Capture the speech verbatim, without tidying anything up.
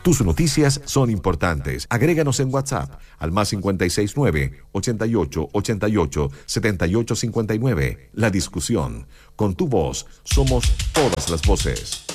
Tus noticias son importantes. Agréganos en WhatsApp al más cincuenta y seis nueve, ochenta y ocho, ochenta y ocho, setenta y ocho cincuenta y nueve. La discusión. Con tu voz somos todas las voces.